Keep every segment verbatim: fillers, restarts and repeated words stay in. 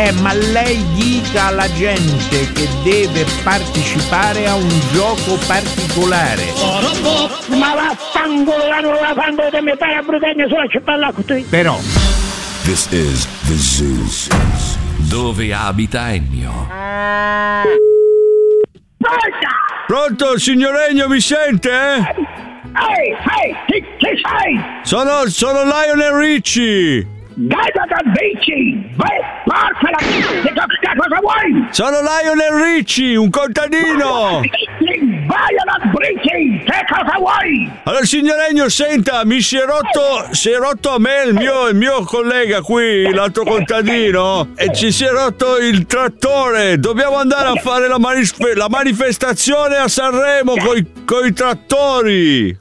Eh, ma lei dica alla gente che deve partecipare a un gioco particolare. Ma vaffanculo, la fango di me pare a brutare sulla cippella con te. Però This is the Zoo. Dove abita Ennio? Pronto, signor Ennio, mi sente? Ehi, ehi, chi, chi sei? Sono, sono Lionel Richie. Gaida da bici! Vai, porca la che cosa vuoi? Sono Lionel Richie, un contadino. Vai alla bici! Che cosa vuoi? Allora, signor Ennio, senta, mi si è rotto, si è rotto a me il mio, il mio collega qui, l'altro contadino, e ci si è rotto il trattore. Dobbiamo andare a fare la, manif- la manifestazione a Sanremo coi, coi trattori.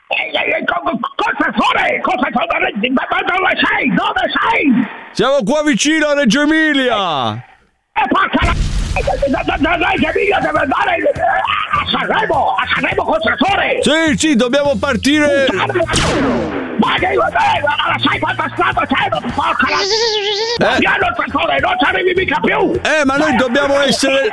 Cosa fare? Cosa fare? Dove sei? Dove sei? Siamo qua vicino a Reggio Emilia. E porca la... Da Reggio Emilia deve andare a Sanremo, a Sanremo col trattore. Sì, sì, dobbiamo partire. Ma che io, eh, sai quanta strada c'è? Porca la... Eh. Piano il trattore, non ci arrivi mica più. Eh, ma noi dobbiamo essere...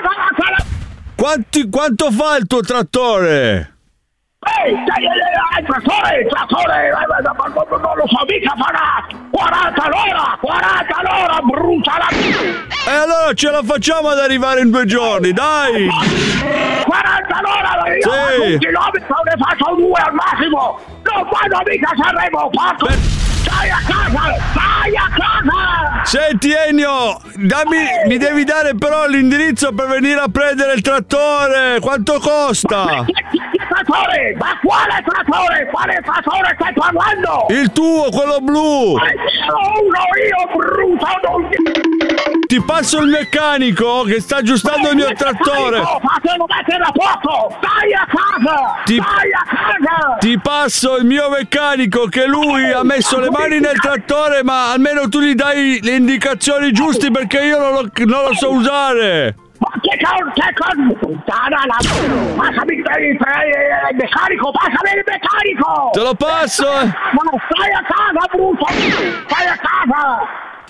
Quanti, quanto fa il tuo trattore? Ehi, il trattore, il trattore, non lo so, mica farà quaranta l'ora, quaranta l'ora, brucia la... E allora ce la facciamo ad arrivare in due giorni, dai! quaranta l'ora, io sì. un chilometro ne faccio due al massimo, non vado mica a Sanremo, porco... Per... Stai a casa, stai a casa! Senti Ennio, dammi, mi devi dare però l'indirizzo per venire a prendere il trattore, quanto costa? Trattore? Ma quale trattore? Quale trattore stai parlando? Il tuo, quello blu! Uno io bruto non... Ti passo il meccanico che sta aggiustando il mio trattore! Fatelo mettere a posto! Stai a casa! Ti... Stai a casa! Ti passo il mio meccanico che lui ha messo le mani nel trattore, ma almeno tu gli dai le indicazioni giuste perché io non lo, non lo so usare! Ma che cosa, che cosa? Puttana la... Passami il meccanico, passami il meccanico! Te lo passo! Ma stai a casa, brutto! Stai a casa!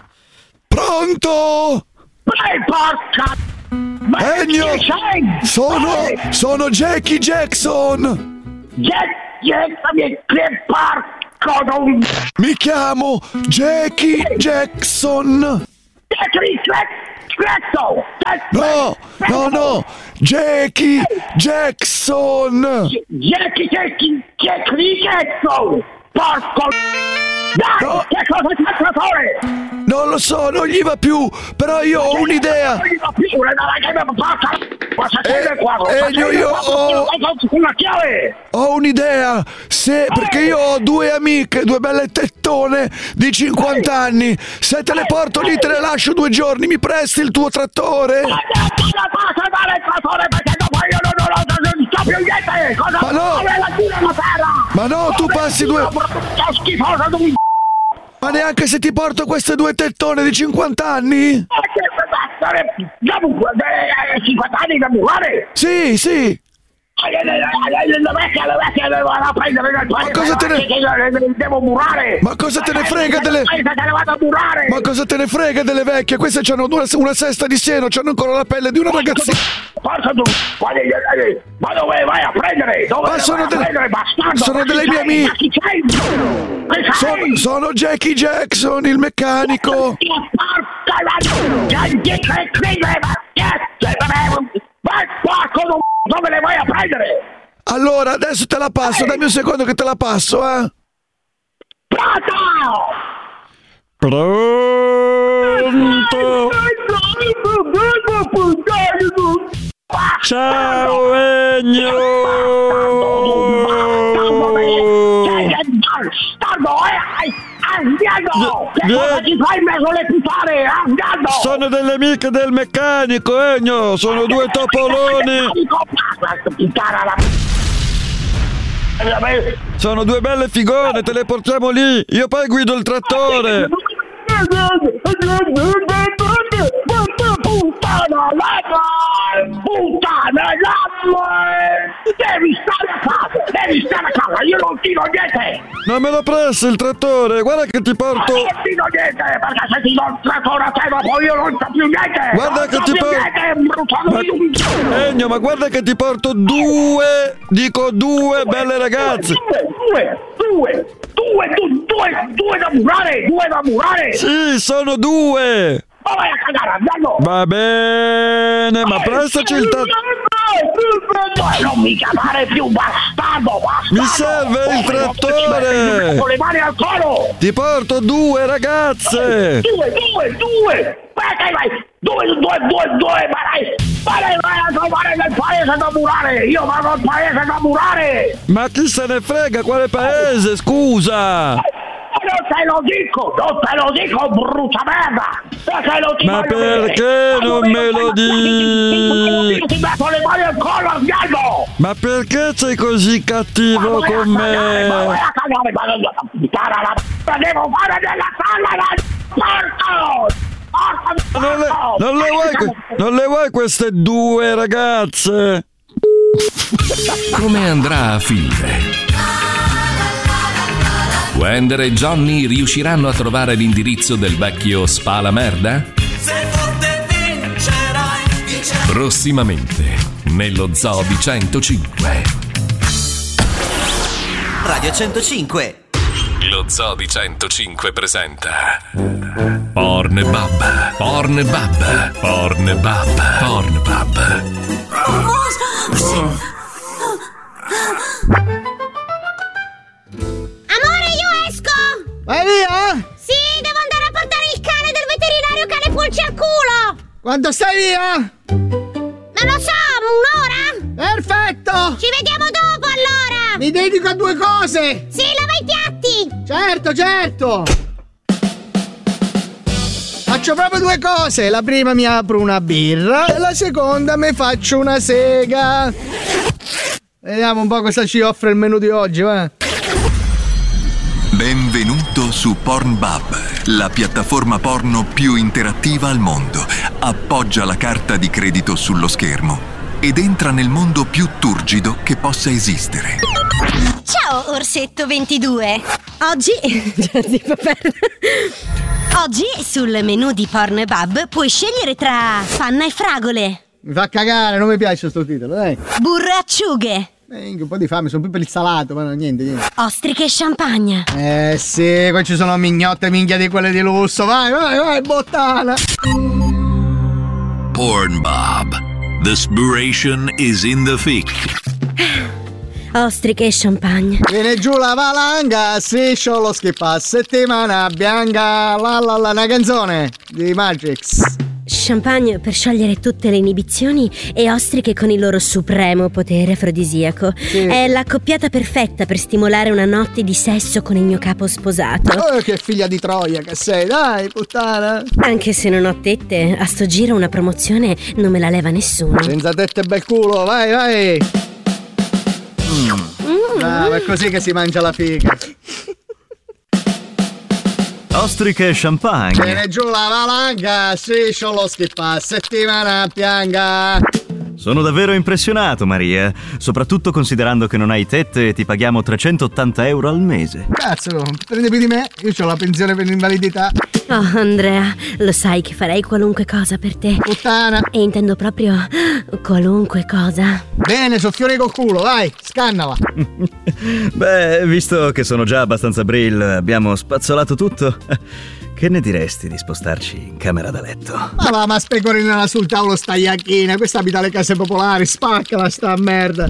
Pronto? Ehi, porca... Ma Ennio! chi sei? Sono... Ehi, sono Jackie Jackson! Jack, Jack, che porco non... Mi chiamo Jackie Jackson! Jackie Jackson! No, no, no! Jackie Jackson! Jackie Jackie Jackie Jackson! Porco... Dai, No. che cosa c'è il trattore? Non lo so, non gli va più, però io ho un'idea! Non gli va più, non è che mi porca... Cosa c'è Eh, qua? eh, io- io ho- Una chiave! Ho un'idea! Se, perché io ho due amiche, due belle tettone di cinquanta anni. Se te le porto lì te le lascio due giorni, mi presti il tuo trattore? Non posso dare il trattore perché dopo io non lo non so più niente! Cosa Ma no! dove la tira la terra? Ma no, tu passi due... Che schifoso di un... Ma neanche se ti porto queste due tettone di cinquanta anni? cinquanta anni da murare? Sì, sì! La vecchia, la vecchia devo prendere nel paese. Ma cosa te ne... Devo murare. Ma cosa te ne frega delle... Te ne vado a murare. Ma cosa te ne frega delle vecchie? Queste hanno una, una sesta di seno, hanno ancora la pelle di una ragazzina. Forza tu. Ma dove vai a prendere? Dove Ma sono vai a delle... prendere, bastardo? Sono Ma delle chi mie sei? amiche. Ma chi sei? Chi Sono, sei? sono Jackie Jackson, il meccanico. Porca la... Che scrive, ma che... Vai, porco, dove le vai a prendere? Allora, adesso te la passo, dammi un secondo che te la passo, eh. Pronto! Pronto? Ciao Ennio! Bastardo, eh! Andiamo! Che cosa ti fai in mezzo alle puttane? Andiamo! Sono delle amiche del meccanico, Ennio! Sono due topoloni! Puttana la... Sono due belle figone, te le portiamo lì! Io poi guido il trattore! Puttana la... Puttana la... Devi stare a casa, devi stare a casa, io non ti do niente! Non me lo presti il trattore, guarda che ti porto... Non ti do niente, perché se ti do il trattore a te dopo io non so più niente! Guarda non che so ti più porto... niente, bruciamo Ma... di un... Ennio, ma guarda che ti porto due, dico due belle ragazze! Due, due, due, due, due, due, due da murare, due da murare! Sì, sono due! Ma vai a cagare, andiamo! Va bene, ma prestaci il trattore! Non mi chiamare più bastardo, bastardo! Mi serve il trattore! Con le mani al collo! Ti porto due ragazze! Due, due, due! Vai, vai! Due, due, due, due! Vai, vai, vai a trovare nel paese da murare! Io vado al paese da murare! Ma chi se ne frega, quale paese, scusa? Non te lo dico, non te lo dico, brutta merda! Perché non ti Ma voglio perché vedere. non me lo dici? Ti metto le mani al collo, andiamo! Ma perché sei così cattivo Ma con vai a cagare, ma vai me? a cagare, ma non puttana la m***a, devo fare della sala da porco! Porco Non le, non le vuoi, que- non le vuoi queste due ragazze? Come andrà a finire? Wender e Johnny riusciranno a trovare l'indirizzo del vecchio Spalamerda? Se forte vincerai, vincerai. Prossimamente, nello Zoo di centocinque. Radio centocinque. Lo Zoo di centocinque presenta Pornbub, Pornbub, Pornbub, Pornbub. Amore, io esco! Vai via? Sì, devo andare a portare il cane del veterinario cane pulci al culo! Quando stai via? Non lo so, un'ora? Perfetto! Ci vediamo dopo allora! Mi dedico a due cose! Sì, lava i piatti! Certo, certo! Faccio proprio due cose. La prima mi apro una birra e la seconda mi faccio una sega. Vediamo un po' cosa ci offre il menù di oggi, va? Benvenuto su Pornbub, la piattaforma porno più interattiva al mondo. Appoggia la carta di credito sullo schermo ed entra nel mondo più turgido che possa esistere. Ciao, Orsetto ventidue! Oggi... Oggi sul menù di Pornbub puoi scegliere tra panna e fragole, Mi fa cagare, non mi piace sto titolo, dai. burro e acciughe, Eh, un po' di fame, sono più per il salato, ma no, niente, niente. ostriche e champagne. Eh sì, qua ci sono mignotte minchia di quelle di lusso. Vai, vai, vai, bottana. Pornbub. The spiration is in the thick. Ostriche e champagne. Viene giù la valanga, striscio lo schippa, settimana bianca, la la la, una canzone di Matrix. Champagne per sciogliere tutte le inibizioni e ostriche con il loro supremo potere afrodisiaco. Sì. È l'accoppiata perfetta per stimolare una notte di sesso con il mio capo sposato. Oh, che figlia di Troia che sei, dai, puttana. Anche se non ho tette, a sto giro una promozione non me la leva nessuno. Senza tette e bel culo, vai, vai. Mm. Ah, ma è così che si mangia la figa. Ostriche e champagne. Viene giù la valanga, striscio lo schippa, settimana bianca. Sono davvero impressionato, Maria. Soprattutto considerando che non hai tette e ti paghiamo trecentottanta euro al mese. Cazzo, prendi più di me, io ho la pensione per l'invalidità. Oh, Andrea, lo sai che farei qualunque cosa per te. Puttana. E intendo proprio qualunque cosa. Bene, soffione col culo, vai, scannala. Beh, visto che sono già abbastanza brill, abbiamo spazzolato tutto. Che ne diresti di spostarci in camera da letto? Ma va, ma specorinala sul tavolo sta iacchina, questa abita alle case popolari, spaccala sta merda.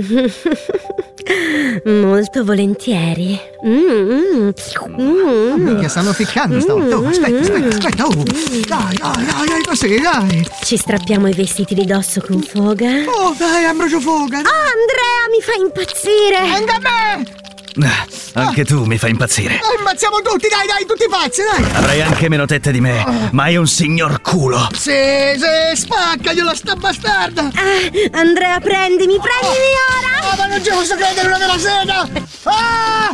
Molto volentieri. Mm, mm. Minchia, stanno ficcando stavolta. Oh, aspetta, aspetta, aspetta. Oh. Dai, dai, dai, dai, così, dai. Ci strappiamo i vestiti di dosso con foga. Oh, dai, Ambrogio Foga. Oh, Andrea, mi fai impazzire. Anche a me. Ah, anche tu mi fai impazzire. Oh, impazziamo tutti, dai, dai, tutti pazzi, dai. Avrai anche meno tette di me, ma hai un signor culo. Sì, sì, spaccagliela sta bastarda. Ah, Andrea, prendimi, prendimi ora. Ah, ma non ci posso credere, una vera sega. Ah!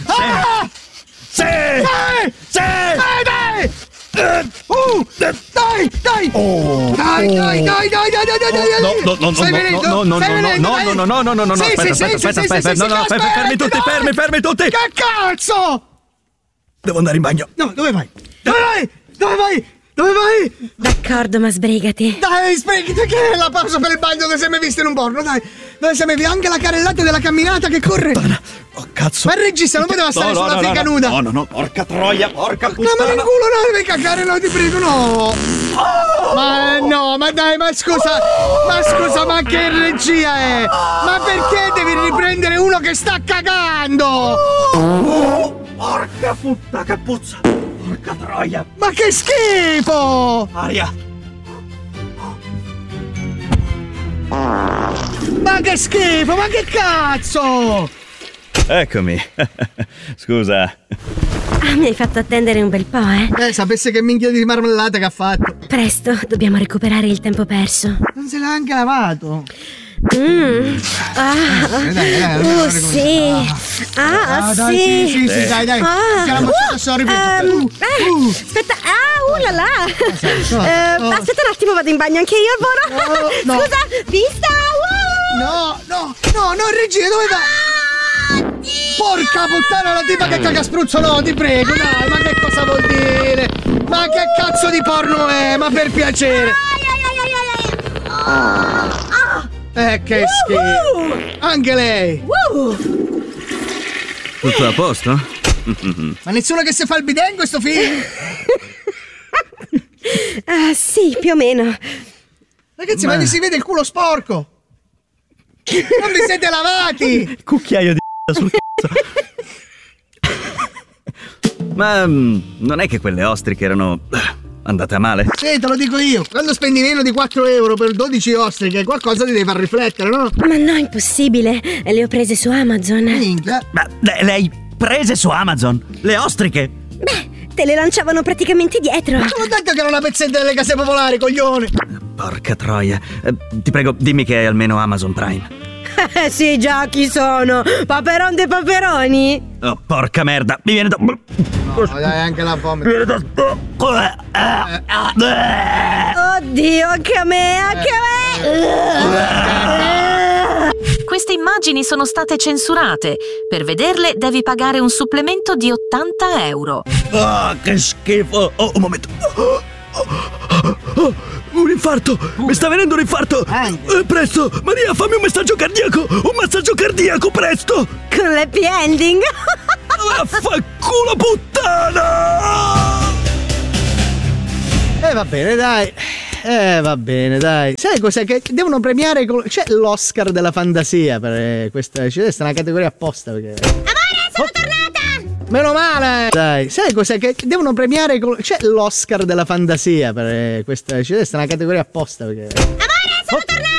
Ah! Sì! Dai! Sì! Dai, dai! Uh, dai, dai, dai! Oh, dai, oh. dai, dai, dai, dai, dai, dai, dai, dai! No, no, no, Stai no, venendo? no, no, Stai no, venendo, no, dai? no, no, no, no, no, no, Sì, aspetta, sì, aspetta, sì, aspetta, sì, aspetta, sì, no, sì, no, aspetta, fermi tutti, dai! fermi, fermi tutti! Che cazzo? Devo andare in bagno. No, dove vai? Dove vai? Dove vai? Dove vai? D'accordo, ma sbrigati. Dai, sbrigati, che è la pausa per il bagno che sei mai visto in un porno, dai! Dove sei mai visto? Anche la carrellata della camminata che corre! Oh, cazzo! Ma il regista non poteva stare No, no, sulla no, fica no, nuda! No, no, no, porca troia, porca No, ma puttana! in culo no, devi cagare, no, ti prego, no! Ma no, ma dai, ma scusa, ma scusa, ma che regia è? Ma perché devi riprendere uno che sta cagando? Oh, porca puttana, che puzza! Porca troia! Ma che schifo! Aria! Ma che schifo, ma che cazzo! Eccomi. Scusa. Ah, mi hai fatto attendere un bel po', eh? Eh, sapesse che minchia di marmellata che ha fatto. Presto, dobbiamo recuperare il tempo perso. Non se l'ha anche lavato. Mmm. Ah. Dai, dai, dai, Uh, dai, sì. Ah, Ah, dai, sì. sì, sì, sì, dai, dai. Ah. C'è la mozzata sorry, Ehm, uh, eh, uh. Aspetta, ah, uh là là. no, Eh, no. Aspetta un attimo, vado in bagno anche io, Alvoro. No, no. Scusa, vista. Uh. No, no, no, no, regia, dove va? Porca puttana, la tipa che caga spruzzo, no, ti prego, dai, ma che cosa vuol dire? Ma che cazzo di porno è? Ma per piacere. Eh, che schifo. Anche lei. Tutto a posto? Ma nessuno che si fa il bidet in questo film? Ah, sì, più o meno. Ragazzi, ma, Ma- vi si vede il culo sporco. Non vi siete lavati. Cucchiaio di sul cazzo. Ma mm, non è che quelle ostriche erano eh, andate a male? Sì, te lo dico io. Quando spendi meno di quattro euro per dodici ostriche, qualcosa ti deve far riflettere, no? Ma no, impossibile. Le ho prese su Amazon. Minchia. Ma le, le hai prese su Amazon? Le ostriche? Beh, te le lanciavano praticamente dietro. Te l'ho detto che era una pezzetta delle case popolari, coglione. Porca troia. Eh, ti prego, dimmi che è almeno Amazon Prime. Eh sì, già, chi sono? Paperon dei paperoni? Oh, porca merda, mi viene da... No, dai, anche la vomito. Mi viene da... Oddio, anche a me, anche a me. Queste immagini sono state censurate. Per vederle devi pagare un supplemento di ottanta euro. Ah, che schifo. Oh, un momento. Oh, oh, oh, oh, un infarto. Mi sta venendo un infarto. Eh, presto, Maria, fammi un messaggio cardiaco. Un massaggio cardiaco, presto. Con l'happy ending. Vaffanculo, puttana. Eh, va bene, dai. Eh, va bene, dai. Sai cos'è? Che devono premiare. Col... C'è l'Oscar della fantasia per eh, questa. C'è questa è una categoria apposta perché. Amore, sono Oh. tornata. Meno male! Dai, sai cos'è? Che devono premiare. Col... C'è l'Oscar della fantasia per eh, questa. C'è questa è una categoria apposta perché. Amore, sono Oh. tornata.